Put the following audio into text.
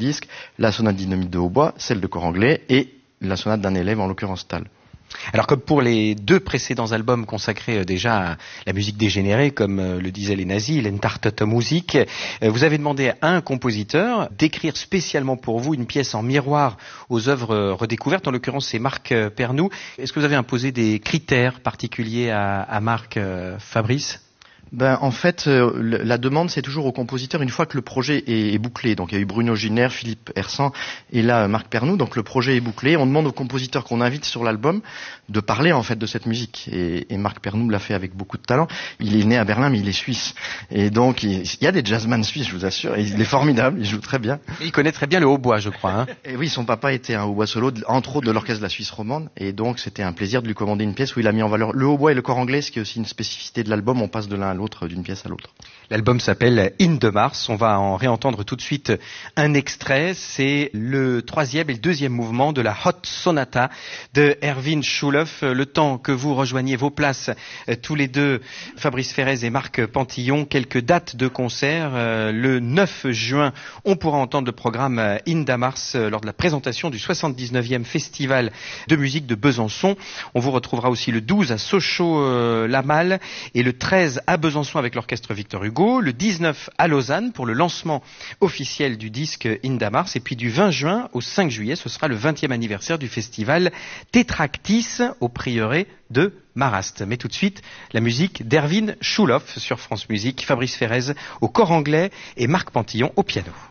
disque, la sonate dynamique de hautbois, celle de corps anglais et la sonate d'un élève, en l'occurrence Tal. Alors comme pour les deux précédents albums consacrés déjà à la musique dégénérée, comme le disaient les nazis, l'Entartete Musik, vous avez demandé à un compositeur d'écrire spécialement pour vous une pièce en miroir aux œuvres redécouvertes. En l'occurrence, c'est Marc Pernou. Est-ce que vous avez imposé des critères particuliers à Marc, Fabrice ? En fait, la demande, c'est toujours au compositeur une fois que le projet est bouclé. Donc il y a eu Bruno Giner, Philippe Hersan et là Marc Pernou. Donc le projet est bouclé. On demande au compositeur qu'on invite sur l'album de parler en fait de cette musique. Et Marc Pernou l'a fait avec beaucoup de talent. Il est né à Berlin, mais il est suisse. Et donc il y a des jazzman suisses, je vous assure. Et il est formidable, il joue très bien. Et il connaît très bien le hautbois, je crois. Hein. Et oui, son papa était un hautbois solo, entre autres de l'orchestre de la Suisse romande. Et donc c'était un plaisir de lui commander une pièce où il a mis en valeur le hautbois et le corps anglais, ce qui est aussi une spécificité de l'album. On passe de l'un à l'autre, d'une pièce à l'autre. L'album s'appelle In-de-Mars. On va en réentendre tout de suite un extrait. C'est le troisième et le deuxième mouvement de la Hot Sonata de Erwin Schulhoff. Le temps que vous rejoigniez vos places, tous les deux, Fabrice Ferrez et Marc Pantillon, quelques dates de concert. Le 9 juin, on pourra entendre le programme In-de-Mars lors de la présentation du 79e Festival de musique de Besançon. On vous retrouvera aussi le 12 à Sochaux-la-Malle et le 13 à Besançon avec l'orchestre Victor Hugo, le 19 à Lausanne pour le lancement officiel du disque In-de-Mars, et puis du 20 juin au 5 juillet, ce sera le 20e anniversaire du festival Tétractis au prieuré de Marrast. Mais tout de suite, la musique d'Erwin Schulhoff sur France Musique, Fabrice Ferrez au corps anglais et Marc Pantillon au piano.